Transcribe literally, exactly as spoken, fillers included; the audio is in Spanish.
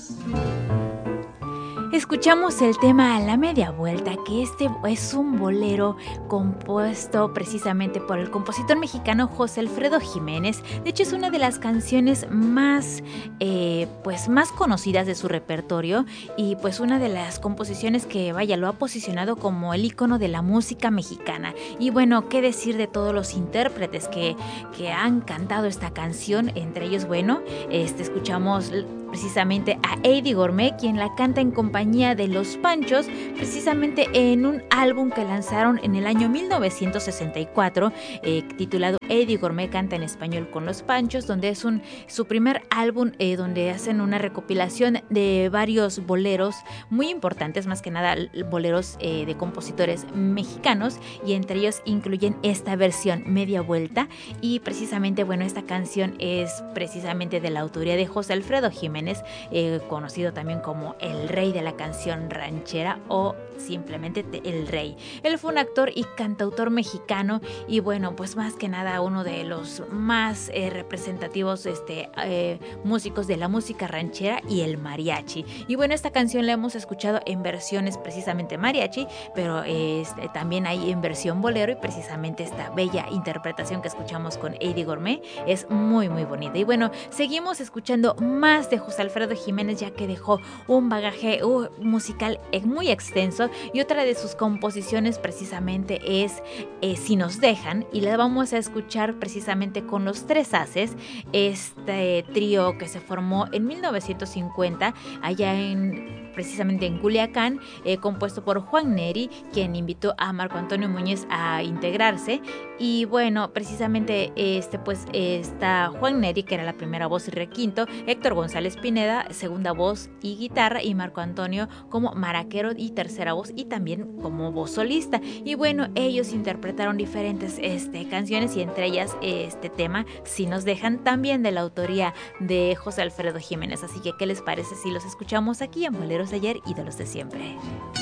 Escuchamos el tema A la media vuelta, que este es un bolero compuesto precisamente por el compositor mexicano José Alfredo Jiménez. De hecho, es una de las canciones más, eh, pues, más conocidas de su repertorio y pues una de las composiciones que, vaya, lo ha posicionado como el ícono de la música mexicana. Y bueno, qué decir de todos los intérpretes que, que han cantado esta canción. Entre ellos, bueno, este, escuchamos precisamente a Eddie Gourmet, quien la canta en compañía de Los Panchos, precisamente en un álbum que lanzaron en el año mil novecientos sesenta y cuatro, eh, titulado Eddie Gourmet canta en español con Los Panchos, donde es un, su primer álbum eh, donde hacen una recopilación de varios boleros muy importantes, más que nada boleros eh, de compositores mexicanos, y entre ellos incluyen esta versión Media Vuelta. Y precisamente, bueno, esta canción es precisamente de la autoría de José Alfredo Jiménez, Eh, conocido también como el rey de la canción ranchera o simplemente el rey. Él fue un actor y cantautor mexicano y bueno, pues más que nada uno de los más eh, representativos este, eh, músicos de la música ranchera y el mariachi. Y bueno, esta canción la hemos escuchado en versiones precisamente mariachi, pero eh, este, también hay en versión bolero, y precisamente esta bella interpretación que escuchamos con Eddie Gourmet es muy muy bonita. Y bueno, seguimos escuchando más de José Alfredo Jiménez, ya que dejó un bagaje uh, musical muy extenso, y otra de sus composiciones precisamente es eh, Si nos dejan, y la vamos a escuchar precisamente con Los Tres Haces, este trío que se formó en mil novecientos cincuenta allá en precisamente en Culiacán, eh, compuesto por Juan Neri, quien invitó a Marco Antonio Muñiz a integrarse. Y bueno, precisamente este pues está Juan Neri, que era la primera voz y requinto, Héctor González Pineda, segunda voz y guitarra, y Marco Antonio como maraquero y tercera voz, y también como voz solista. Y bueno, ellos interpretaron diferentes este, canciones, y entre ellas este tema Si nos dejan, también de la autoría de José Alfredo Jiménez. Así que, ¿qué les parece si los escuchamos aquí en Boleros de Ayer y de los de Siempre?